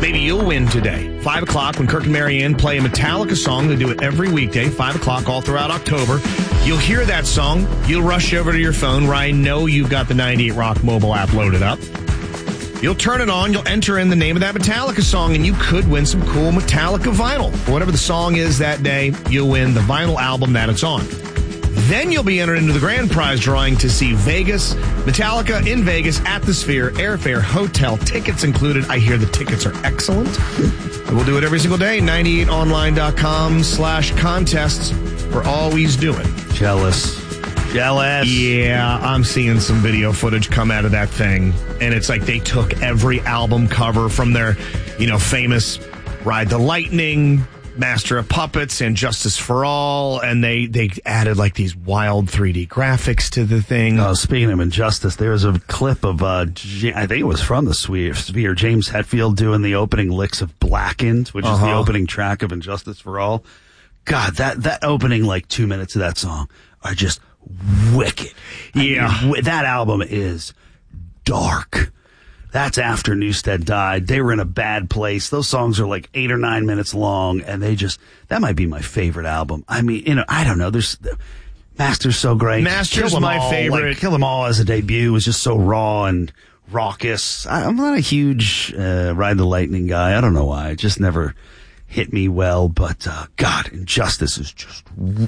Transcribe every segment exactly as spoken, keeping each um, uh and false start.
Maybe you'll win today. five o'clock when Kirk and Marianne play a Metallica song. They do it every weekday, five o'clock all throughout October. You'll hear that song. You'll rush over to your phone where I know you've got the ninety-eight Rock mobile app loaded up. You'll turn it on. You'll enter in the name of that Metallica song, and you could win some cool Metallica vinyl. Whatever the song is that day, you'll win the vinyl album that it's on. Then you'll be entered into the grand prize drawing to see Vegas, Metallica in Vegas at the Sphere, airfare, hotel, tickets included. I hear the tickets are excellent. We'll do it every single day. ninety-eight online dot com slash contests. We're always doing. Jealous. Jealous. Yeah, I'm seeing some video footage come out of that thing. And it's like they took every album cover from their, you know, famous Ride the Lightning, Master of Puppets, and Justice for All, and they, they added like these wild three D graphics to the thing. Oh, speaking of Injustice, there's a clip of, uh, J- I think it was from the Sphere, James Hetfield doing the opening licks of Blackened, which uh-huh. is the opening track of Injustice for All. God, that, that opening like two minutes of that song are just wicked. Yeah. I mean, that album is dark. That's after Newsted died. They were in a bad place. Those songs are like eight or nine minutes long, and they just, that might be my favorite album. I mean, you know, I don't know. There's, Master's so great. Master's my all, favorite. Like, Kill 'Em All as a debut was just so raw and raucous. I, I'm not a huge uh, Ride the Lightning guy. I don't know why. It just never hit me well, but uh, God, Injustice is just...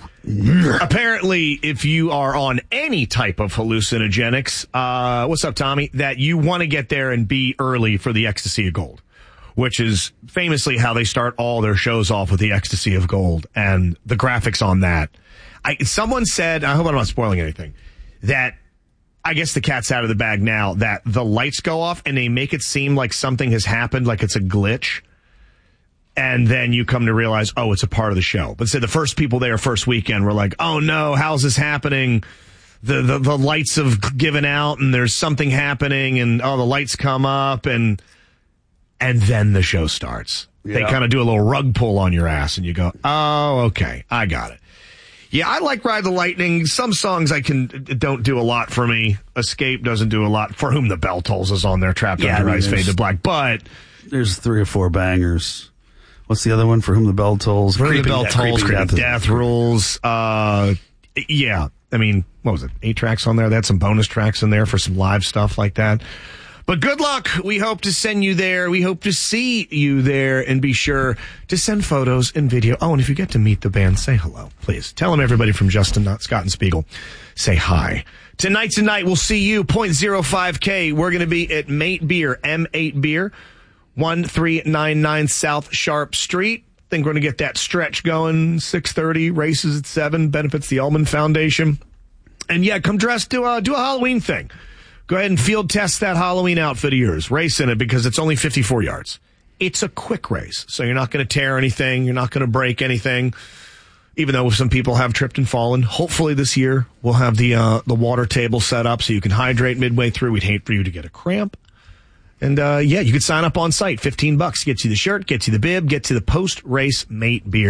Apparently, if you are on any type of hallucinogenics, uh, what's up, Tommy, that you want to get there and be early for the Ecstasy of Gold, which is famously how they start all their shows off with the Ecstasy of Gold, and the graphics on that. I, someone said, I hope I'm not spoiling anything, that I guess the cat's out of the bag now, that the lights go off and they make it seem like something has happened, like it's a glitch. And then you come to realize, oh, it's a part of the show. But say the first people there first weekend were like, oh no, how's this happening? The, the, the lights have given out and there's something happening and oh, the lights come up and, and then the show starts. Yeah. They kind of do a little rug pull on your ass and you go, oh, okay, I got it. Yeah, I like Ride the Lightning. Some songs I can, don't do a lot for me. Escape doesn't do a lot. For Whom the Bell Tolls is on there. Trapped yeah, Under I mean, Ice, Fade to Black. But there's three or four bangers. What's the other one? For Whom the Bell Tolls? For Whom the Bell Death, Tolls, Creeping Death, Death, Death Rules. Uh, yeah, I mean, what was it? Eight tracks on there. They had some bonus tracks in there for some live stuff like that. But good luck. We hope to send you there. We hope to see you there, and be sure to send photos and video. Oh, and if you get to meet the band, say hello, please. Tell them everybody from Justin, Scott, and Spiegel say hi. Tonight, tonight, we'll see you, point oh five K. We're going to be at Mate Beer, M eight Beer. one three nine nine South Sharp Street. Think we're going to get that stretch going. six thirty, races at seven, benefits the Ullman Foundation. And yeah, come dressed to uh, do a Halloween thing. Go ahead and field test that Halloween outfit of yours. Race in it because it's only fifty-four yards. It's a quick race, so you're not going to tear anything. You're not going to break anything, even though some people have tripped and fallen. Hopefully this year we'll have the uh, the water table set up so you can hydrate midway through. We'd hate for you to get a cramp. And, uh, yeah, you could sign up on site. fifteen bucks gets you the shirt, gets you the bib, gets you the post-race Mate Beer.